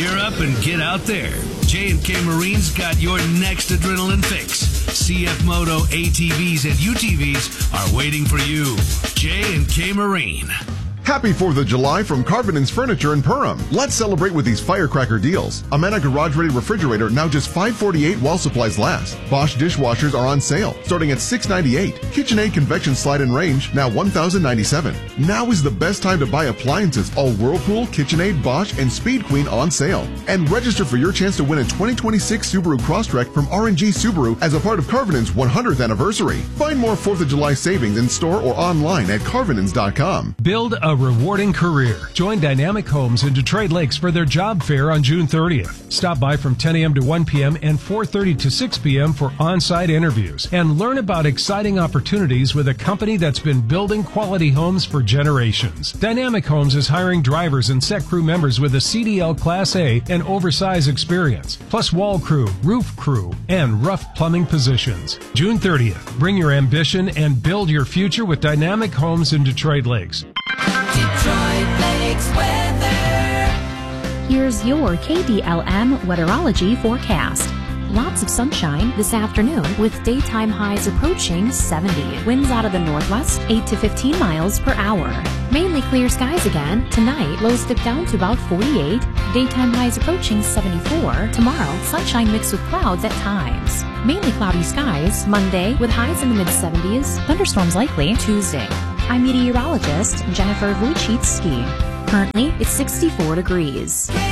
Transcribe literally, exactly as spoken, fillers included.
Gear up and get out there. J and K Marine's got your next adrenaline fix. C F Moto A T Vs and U T Vs are waiting for you. J and K Marine. Happy fourth of July from Carvinen's Furniture in Perham. Let's celebrate with these firecracker deals. Amana Garage Ready Refrigerator now just five forty-eight while supplies last. Bosch dishwashers are on sale starting at six ninety-eight. KitchenAid convection slide and range now one thousand ninety-seven. Now is the best time to buy appliances. All Whirlpool, KitchenAid, Bosch, and Speed Queen on sale. And register for your chance to win a twenty twenty-six Subaru Crosstrek from R and G Subaru as a part of Carvinen's one hundredth anniversary. Find more fourth of July savings in store or online at carvinens dot com. Build a rewarding career. Join Dynamic Homes in Detroit Lakes for their job fair on June thirtieth. Stop by from ten a.m. to one p.m. and four thirty to six p.m. for on-site interviews and learn about exciting opportunities with a company that's been building quality homes for generations. Dynamic Homes is hiring drivers and set crew members with a C D L Class A and oversized experience, plus wall crew, roof crew, and rough plumbing positions. June thirtieth. Bring your ambition and build your future with Dynamic Homes in Detroit Lakes. Detroit Lakes weather. Here's your K D L M weatherology forecast. Lots of sunshine this afternoon with daytime highs approaching seventy. Winds out of the northwest, eight to fifteen miles per hour. Mainly clear skies again. Tonight, lows dip down to about forty-eight. Daytime highs approaching seventy-four. Tomorrow, sunshine mixed with clouds at times. Mainly cloudy skies. Monday, with highs in the mid-seventies. Thunderstorms likely. Tuesday. I'm meteorologist Jennifer Wojcicki. Currently, it's sixty-four degrees.